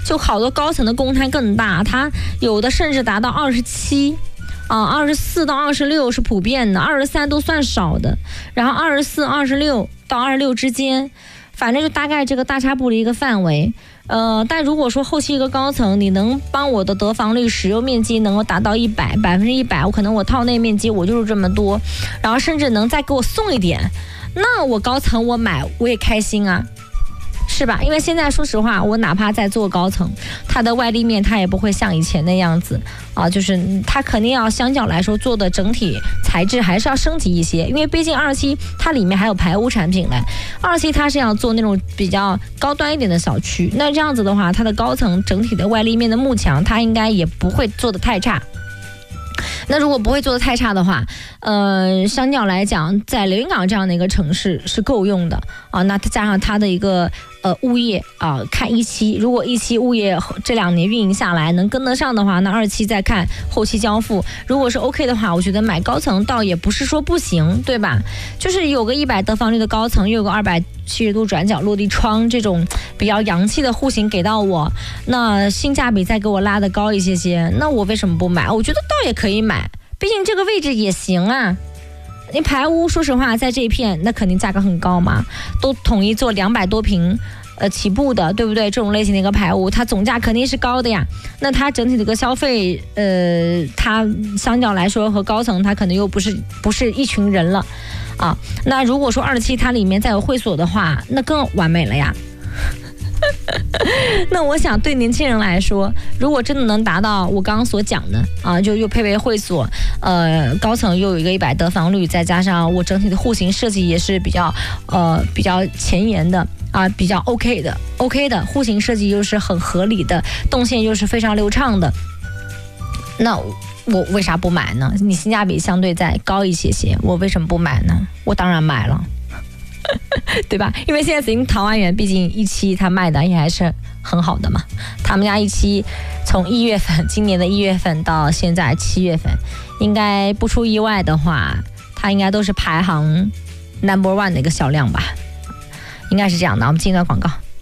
就好多高层的公摊更大，它有的甚至达到27。24到26是普遍的，23都算少的，然后24、26到26之间，反正就大概这个大差不离一个范围。但如果说后期一个高层，你能帮我的得房率使用面积能够达到100%，我可能我套内面积我就是这么多，然后甚至能再给我送一点，那我高层我买我也开心啊。是吧？因为现在说实话，我哪怕在做高层，它的外立面它也不会像以前那样子啊，就是它肯定要相较来说做的整体材质还是要升级一些，因为毕竟27它里面还有排污产品嘞，27它是要做那种比较高端一点的小区，那这样子的话，它的高层整体的外立面的幕墙，它应该也不会做得太差。那如果不会做得太差的话，相较来讲，在连云港这样的一个城市是够用的啊。那加上它的一个物业啊，看17，如果17物业这2年运营下来能跟得上的话，那27再看后期交付，如果是 OK 的话，我觉得买高层倒也不是说不行，对吧？就是有个100得房率的高层，又有个270度转角落地窗这种比较洋气的户型给到我，那性价比再给我拉得高一些，那我为什么不买？我觉得倒也可以买，毕竟这个位置也行啊。你排污说实话在这一片那肯定价格很高嘛，都统一做200多平起步的，对不对？这种类型的一个排污它总价肯定是高的呀，那它整体的一个消费它相较来说和高层它可能又不是一群人了啊。那如果说27它里面再有会所的话，那更完美了呀。那我想对年轻人来说，如果真的能达到我刚刚所讲的啊，就又配备会所，高层又有一个100得房率，再加上我整体的户型设计也是比较前沿的啊，比较 OK 的户型设计又是很合理的，动线又是非常流畅的，那我为啥不买呢？你性价比相对再高一些，我为什么不买呢？我当然买了。对吧？因为现在紫金桃花源毕竟17它卖的也还是很好的嘛，他们家17从1月份今年的1月份到现在7月份，应该不出意外的话，它应该都是排行 No.1 的一个销量吧，应该是这样的。我们进一段广告。